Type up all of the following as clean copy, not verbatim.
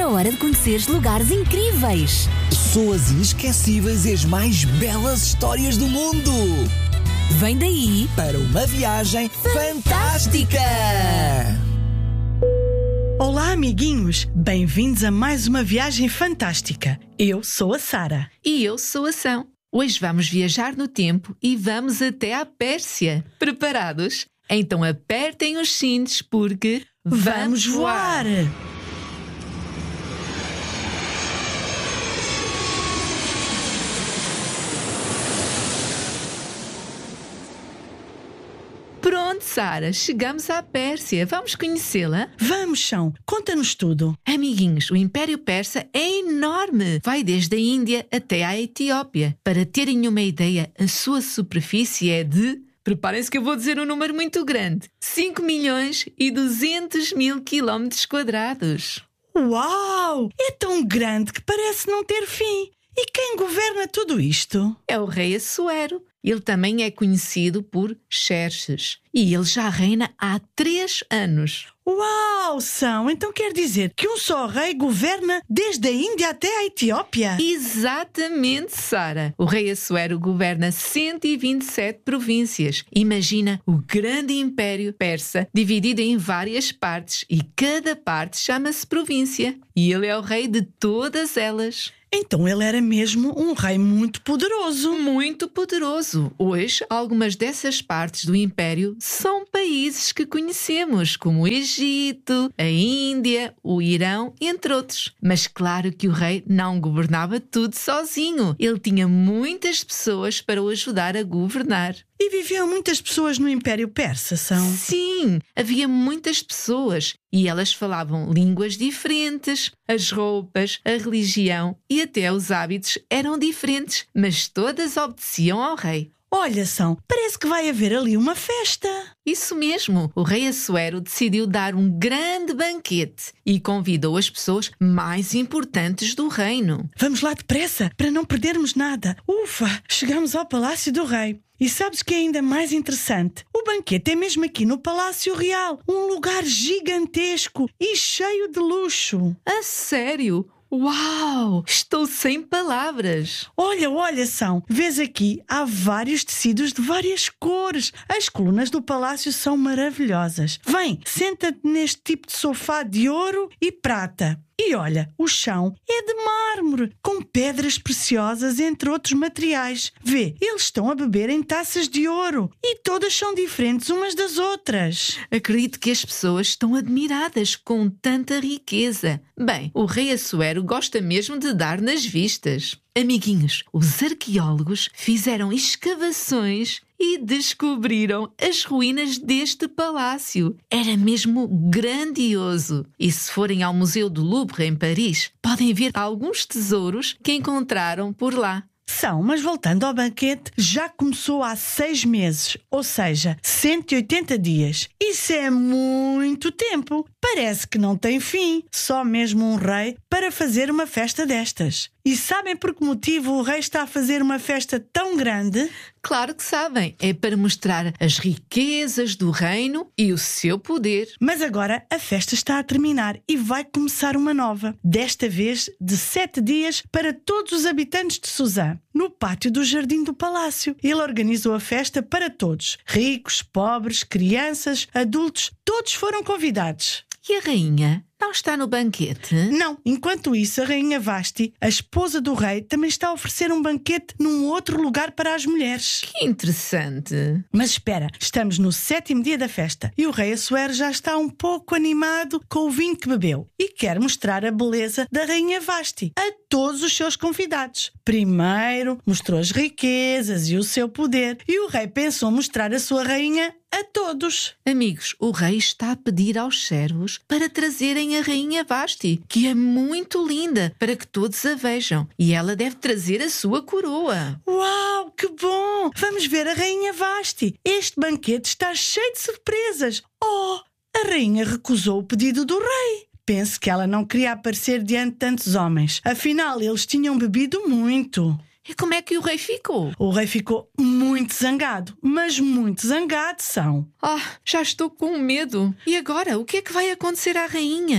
a hora de conheceres lugares incríveis, pessoas inesquecíveis e as mais belas histórias do mundo. Vem daí Para uma viagem fantástica! Olá, amiguinhos! Bem-vindos a mais uma viagem fantástica. Eu sou a Sara. E eu sou a São. Hoje vamos viajar no tempo e vamos até à Pérsia. Preparados? Então apertem os cintos porque Vamos voar! Pronto, Sara, chegamos à Pérsia. Vamos conhecê-la? Vamos, São, conta-nos tudo. Amiguinhos, o Império Persa é enorme. Vai desde a Índia até à Etiópia. Para terem uma ideia, a sua superfície é de... Preparem-se que eu vou dizer um número muito grande. 5.200.000 quilómetros quadrados. Uau! É tão grande que parece não ter fim. E quem governa tudo isto? É o rei Assuero. Ele também é conhecido por Xerxes. E ele já reina há 3 anos. Uau, São! Então quer dizer que um só rei governa desde a Índia até a Etiópia? Exatamente, Sara. O rei Assuero governa 127 províncias. Imagina o grande império persa dividido em várias partes e cada parte chama-se província. E ele é o rei de todas elas. Então ele era mesmo um rei muito poderoso. Muito poderoso. Hoje, algumas dessas partes do império são países que conhecemos, como o Egito, a Índia, o Irão, entre outros. Mas claro que o rei não governava tudo sozinho. Ele tinha muitas pessoas para o ajudar a governar. E viviam muitas pessoas no Império Persa, São? Sim, havia muitas pessoas e elas falavam línguas diferentes, as roupas, a religião e até os hábitos eram diferentes, mas todas obedeciam ao rei. Olha, São, parece que vai haver ali uma festa. Isso mesmo, o rei Assuero decidiu dar um grande banquete e convidou as pessoas mais importantes do reino. Vamos lá depressa, para não perdermos nada. Ufa, chegamos ao Palácio do Rei. E sabes que é ainda mais interessante? O banquete é mesmo aqui no Palácio Real, um lugar gigantesco e cheio de luxo. A sério? Uau! Estou sem palavras. Olha, São, vês aqui, há vários tecidos de várias cores. As colunas do palácio são maravilhosas. Vem, senta-te neste tipo de sofá de ouro e prata. E olha, o chão é de mármore, com pedras preciosas, entre outros materiais. Vê, eles estão a beber em taças de ouro e todas são diferentes umas das outras. Acredito que as pessoas estão admiradas com tanta riqueza. Bem, o rei Assuero gosta mesmo de dar nas vistas. Amiguinhos, os arqueólogos fizeram escavações e descobriram as ruínas deste palácio. Era mesmo grandioso. E se forem ao Museu do Louvre, em Paris, podem ver alguns tesouros que encontraram por lá. São, mas voltando ao banquete, já começou há 6 meses, ou seja, 180 dias. Isso é muito tempo. Parece que não tem fim. Só mesmo um rei para fazer uma festa destas. E sabem por que motivo o rei está a fazer uma festa tão grande? Claro que sabem. É para mostrar as riquezas do reino e o seu poder. Mas agora a festa está a terminar e vai começar uma nova. Desta vez de 7 dias para todos os habitantes de Suzã. No pátio do jardim do palácio. Ele organizou a festa para todos. Ricos, pobres, crianças, adultos, todos foram convidados. E a rainha não está no banquete? Não. Enquanto isso, a rainha Vashti, a esposa do rei, também está a oferecer um banquete num outro lugar para as mulheres. Que interessante. Mas espera, estamos no 7º dia da festa e o rei Assuero já está um pouco animado com o vinho que bebeu e quer mostrar a beleza da rainha Vashti a todos os seus convidados. Primeiro, mostrou as riquezas e o seu poder e o rei pensou mostrar a sua rainha a todos. Amigos, o rei está a pedir aos servos para trazerem a rainha Vashti, que é muito linda, para que todos a vejam. E ela deve trazer a sua coroa. Uau, que bom! Vamos ver a rainha Vashti. Este banquete está cheio de surpresas. Oh, a rainha recusou o pedido do rei. Penso que ela não queria aparecer diante de tantos homens. Afinal, eles tinham bebido muito. E como é que o rei ficou? O rei ficou muito zangado, mas muito zangado, São. Já estou com medo. E agora, o que é que vai acontecer à rainha?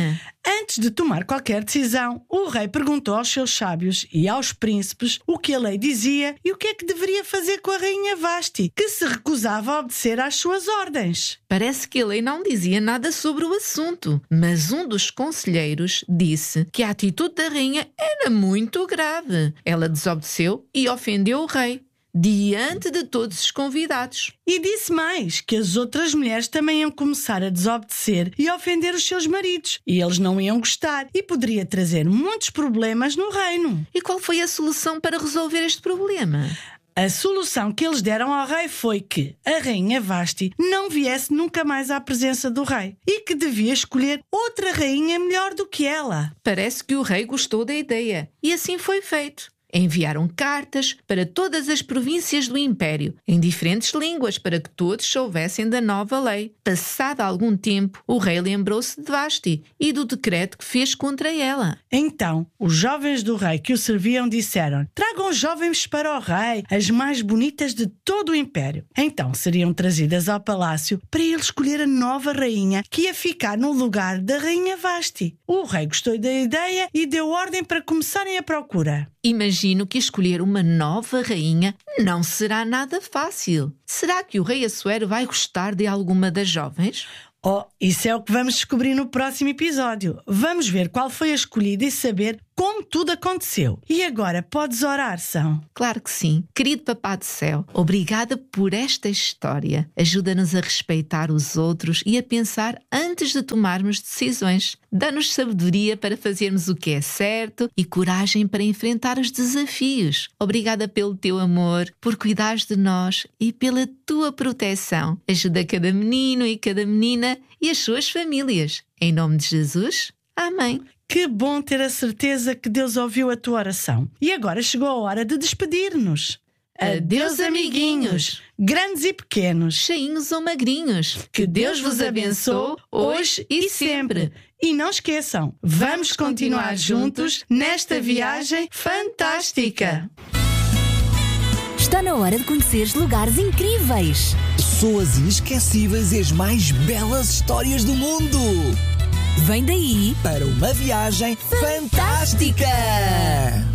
Antes de tomar qualquer decisão, o rei perguntou aos seus sábios e aos príncipes o que a lei dizia e o que é que deveria fazer com a rainha Vasti, que se recusava a obedecer às suas ordens. Parece que a lei não dizia nada sobre o assunto, mas um dos conselheiros disse que a atitude da rainha era muito grave. Ela desobedeceu e ofendeu o rei diante de todos os convidados. E disse mais, que as outras mulheres também iam começar a desobedecer e a ofender os seus maridos. E eles não iam gostar e poderia trazer muitos problemas no reino. E qual foi a solução para resolver este problema? A solução que eles deram ao rei foi que a rainha Vasti não viesse nunca mais à presença do rei e que devia escolher outra rainha melhor do que ela. Parece que o rei gostou da ideia e assim foi feito. Enviaram cartas para todas as províncias do Império, em diferentes línguas, para que todos soubessem da nova lei. Passado algum tempo, o rei lembrou-se de Vasti e do decreto que fez contra ela. Então, os jovens do rei que o serviam disseram: tragam jovens para o rei, as mais bonitas de todo o Império. Então seriam trazidas ao palácio para ele escolher a nova rainha que ia ficar no lugar da rainha Vasti. O rei gostou da ideia e deu ordem para começarem a procura. Imagino que escolher uma nova rainha não será nada fácil. Será que o rei Assuero vai gostar de alguma das jovens? Oh, isso é o que vamos descobrir no próximo episódio. Vamos ver qual foi a escolhida e saber como tudo aconteceu. E agora podes orar, São? Claro que sim. Querido Papá do Céu, obrigada por esta história. Ajuda-nos a respeitar os outros e a pensar antes de tomarmos decisões. Dá-nos sabedoria para fazermos o que é certo e coragem para enfrentar os desafios. Obrigada pelo teu amor, por cuidares de nós e pela tua proteção. Ajuda cada menino e cada menina e as suas famílias. Em nome de Jesus, amém. Que bom ter a certeza que Deus ouviu a tua oração. E agora chegou a hora de despedir-nos. Adeus, amiguinhos. Grandes e pequenos. Cheinhos ou magrinhos. Que Deus vos abençoe hoje e sempre. E não esqueçam, vamos continuar juntos nesta viagem fantástica. Está na hora de conheceres lugares incríveis. Pessoas inesquecíveis e as mais belas histórias do mundo. Vem daí Para uma viagem fantástica!